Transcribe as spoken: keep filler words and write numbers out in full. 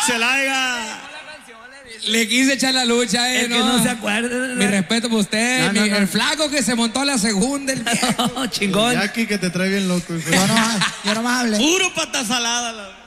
Celaya. Le quise echar la lucha, eh. El que no se acuerda. Mi respeto por usted. No, no, mi- no. El flaco que se montó a la segunda. El viejo. Chingón. Jackie que te trae bien loco. Yo no, yo no más hablé. Puro pata salada. La...